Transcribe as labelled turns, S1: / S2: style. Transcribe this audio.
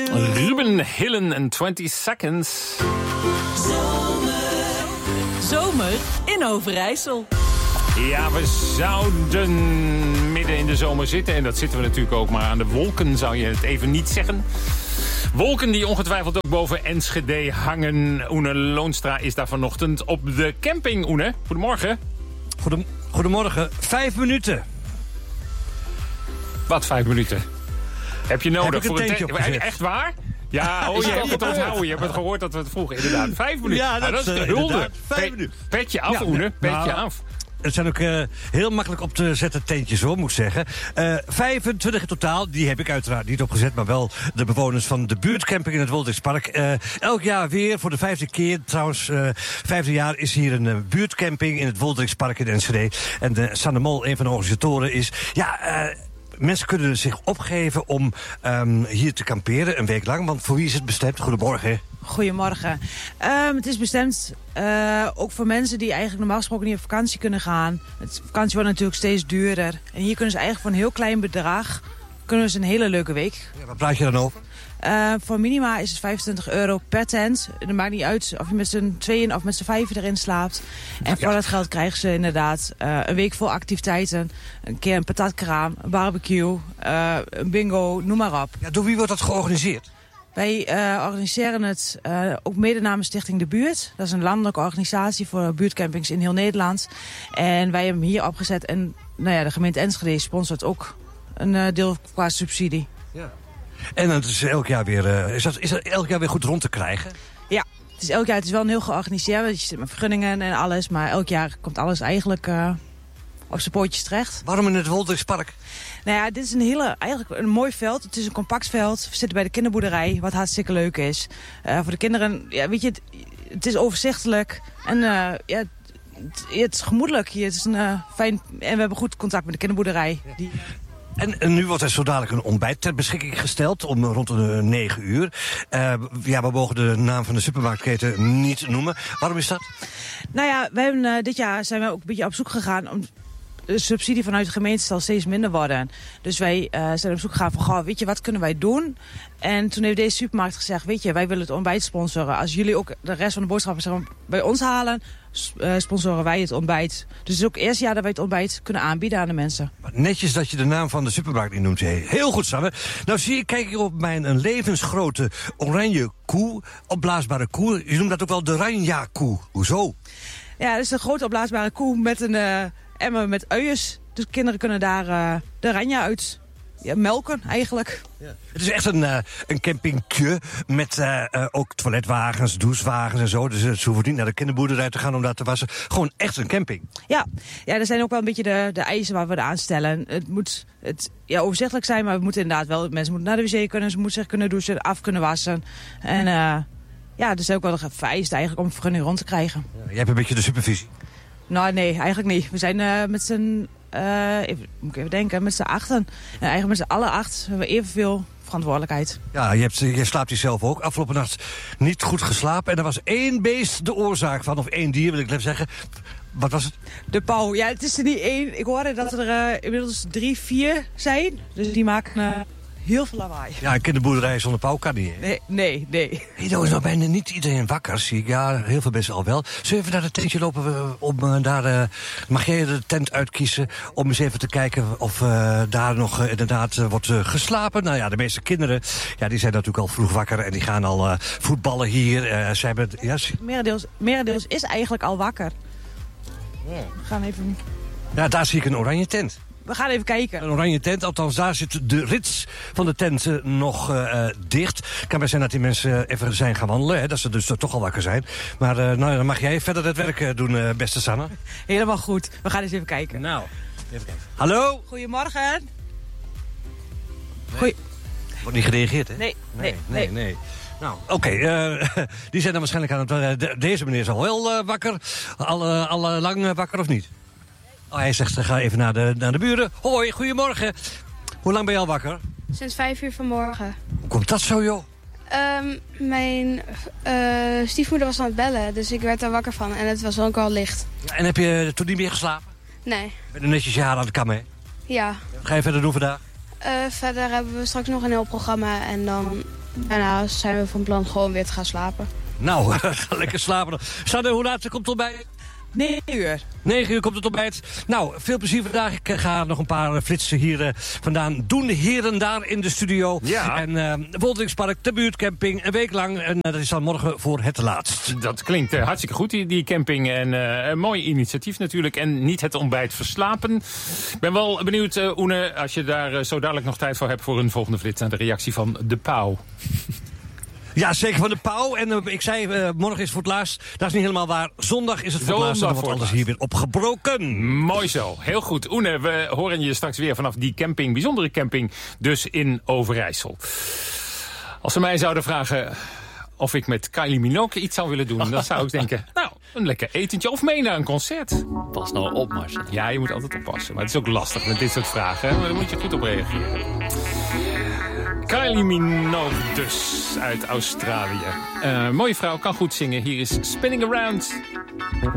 S1: Ruben Hillen en 20 Seconds.
S2: Zomer in Overijssel.
S1: Ja, we zouden midden in de zomer zitten. En dat zitten we natuurlijk ook. Maar aan de wolken zou je het even niet zeggen. Wolken die ongetwijfeld ook boven Enschede hangen. Oene Loonstra is daar vanochtend op de camping. Oene, goedemorgen.
S3: Goedemorgen. 5 minuten.
S1: Wat 5 minuten? Heb je nodig
S3: voor een
S1: tentje? Echt waar? Ja, je hebt het onthouden. Je hebt het gehoord dat we het vroegen. Inderdaad, 5 minuten.
S3: Ja,
S1: dat is de hulde.
S3: 5 minuten.
S1: Petje af, Oene. Petje af.
S3: Het zijn ook heel makkelijk op te zetten tentjes, hoor, moet ik zeggen. 25 in totaal, die heb ik uiteraard niet opgezet, maar wel de bewoners van de buurtcamping in het Woldrijkspark. Elk jaar weer, voor de 5e keer trouwens, 5e jaar is hier een buurtcamping in het Woldrijkspark in Enschede. En Sanne Mol, een van de organisatoren, is... mensen kunnen zich opgeven om hier te kamperen, een week lang. Want voor wie is het bestemd? Goedemorgen.
S4: Goedemorgen. Het is bestemd ook voor mensen die eigenlijk normaal gesproken niet op vakantie kunnen gaan. Het vakantie wordt natuurlijk steeds duurder. En hier kunnen ze eigenlijk voor een heel klein bedrag kunnen ze een hele leuke week.
S3: Ja, wat praat je dan over?
S4: Voor minima is het €25 per tent. Het maakt niet uit of je met z'n tweeën of met z'n vijven erin slaapt. En voor dat geld krijgen ze inderdaad een week vol activiteiten. Een keer een patatkraam, een barbecue, een bingo, noem maar op.
S3: Ja, door wie wordt dat georganiseerd?
S4: Wij organiseren het ook mede namens Stichting De Buurt. Dat is een landelijke organisatie voor buurtcampings in heel Nederland. En wij hebben hem hier opgezet. En de gemeente Enschede sponsort ook een deel qua subsidie.
S3: Ja. En het is elk jaar weer, is dat elk jaar weer goed rond te krijgen?
S4: Ja, het is elk jaar. Het is wel een heel georganiseerd. Je zit met vergunningen en alles. Maar elk jaar komt alles eigenlijk op zijn pootjes terecht.
S3: Waarom in het Woldrijkspark?
S4: Nou ja, dit is eigenlijk een mooi veld. Het is een compact veld. We zitten bij de kinderboerderij, wat hartstikke leuk is. Voor de kinderen, ja, weet je, het is overzichtelijk. En het is gemoedelijk hier. Het is een fijn... En we hebben goed contact met de kinderboerderij. Ja.
S3: En nu wordt er zo dadelijk een ontbijt ter beschikking gesteld om rond de 9 uur. We mogen de naam van de supermarktketen niet noemen. Waarom is dat?
S4: Nou ja, we hebben, dit jaar zijn we ook een beetje op zoek gegaan om... De subsidie vanuit de gemeente zal steeds minder worden. Dus wij zijn op zoek gegaan van, weet je, wat kunnen wij doen? En toen heeft deze supermarkt gezegd, weet je, wij willen het ontbijt sponsoren. Als jullie ook de rest van de boodschappen bij ons halen, sponsoren wij het ontbijt. Dus het is ook het eerste jaar dat wij het ontbijt kunnen aanbieden aan de mensen.
S3: Maar netjes dat je de naam van de supermarkt niet noemt. Heel goed, Sanne. Nou kijk ik op mijn levensgrote oranje koe, opblaasbare koe. Je noemt dat ook wel de Ranja-koe. Hoezo?
S4: Ja, dat is een grote opblaasbare koe met een... emmer met uiers. Dus kinderen kunnen daar de ranja uit melken eigenlijk. Ja.
S3: Het is echt een campingtje met ook toiletwagens, douchewagens en zo. Dus ze hoeven niet naar de kinderboerderij te gaan om daar te wassen. Gewoon echt een camping.
S4: Ja, er zijn ook wel een beetje de eisen waar we het aanstellen. Het moet overzichtelijk zijn, maar we moeten inderdaad wel... Mensen moeten naar de wc kunnen, ze moeten zich kunnen douchen, af kunnen wassen. En dat is ook wel vereist eigenlijk om een vergunning rond te krijgen.
S3: Ja, jij hebt een beetje de supervisie.
S4: Nou, nee, eigenlijk niet. We zijn met z'n... moet ik even denken, met z'n achten. En eigenlijk met z'n alle 8 hebben we evenveel verantwoordelijkheid. Ja,
S3: je slaapt hier zelf ook. Afgelopen nacht niet goed geslapen. En er was 1 beest de oorzaak van. Of 1 dier, wil ik even zeggen. Wat was het? De
S4: pauw. Ja, het is er niet 1. Ik hoorde dat er inmiddels 3, 4 zijn. Dus die maken... heel veel lawaai.
S3: Ja, een kinderboerderij zonder pauw kan niet, hè?
S4: Nee.
S3: Nou is nou bijna niet iedereen wakker, zie ik. Ja, heel veel mensen al wel. Zullen we even naar het tentje lopen? Mag jij de tent uitkiezen om eens even te kijken of daar nog inderdaad wordt geslapen? Nou ja, de meeste kinderen, die zijn natuurlijk al vroeg wakker en die gaan al voetballen hier.
S4: Merendeels is eigenlijk al wakker. Ja. We gaan even...
S3: Ja, daar zie ik een oranje tent.
S4: We gaan even kijken.
S3: Een oranje tent, althans daar zit de rits van de tent nog dicht. Kan best zijn dat die mensen even zijn gaan wandelen, hè, dat ze dus toch al wakker zijn. Maar dan mag jij verder het werk doen, beste Sanne.
S4: Helemaal goed. We gaan eens even kijken.
S3: Nou, even kijken. Hallo?
S4: Goedemorgen.
S3: Nee. Wordt niet gereageerd, hè?
S4: Nee.
S3: Nou, oké. Die zijn dan waarschijnlijk aan het... Deze meneer is al heel wakker. Al lang wakker of niet? Oh, hij zegt, ga even naar de buren. Hoi, goedemorgen. Hoe lang ben je al wakker?
S5: Sinds 5 uur vanmorgen.
S3: Hoe komt dat zo, joh?
S5: Mijn stiefmoeder was aan het bellen, dus ik werd er wakker van. En het was ook al licht.
S3: Ja, en heb je toen niet meer geslapen?
S5: Nee.
S3: Ben je netjes je haar aan de kam, hè?
S5: Ja.
S3: Wat ga je verder doen vandaag?
S5: verder hebben we straks nog een heel programma. En dan daarna zijn we van plan gewoon weer te gaan slapen.
S3: Nou, ga lekker slapen. Sanne, hoe laat komt het ontbijt?
S4: 9 uur.
S3: 9 uur komt het ontbijt. Nou, veel plezier vandaag. Ik ga nog een paar flitsen hier vandaan doen. Hier en daar in de studio.
S1: Ja.
S3: En Wolteringspark, de buurtcamping, een week lang. En dat is dan morgen voor het laatst.
S1: Dat klinkt hartstikke goed, die camping. En een mooi initiatief natuurlijk. En niet het ontbijt verslapen. Ik ben wel benieuwd, Oene, als je daar zo dadelijk nog tijd voor hebt... voor een volgende flits naar de reactie van de Pauw.
S3: Ja, zeker van de Pauw. En ik zei, morgen is voor het laatst. Dat is niet helemaal waar. Zondag is het voor het laatst. En dan wordt alles hier weer opgebroken.
S1: Mooi zo. Heel goed. Oene, we horen je straks weer vanaf die camping. Bijzondere camping, dus in Overijssel. Als ze mij zouden vragen of ik met Kylie Minogue iets zou willen doen... dan zou ik denken, nou, een lekker etentje of mee naar een concert.
S6: Pas nou op, Marcel.
S1: Ja, je moet altijd oppassen. Maar het is ook lastig met dit soort vragen. Hè? Maar daar moet je goed op reageren. Kylie Minogue dus, uit Australië. Mooie vrouw, kan goed zingen. Hier is Spinning Around.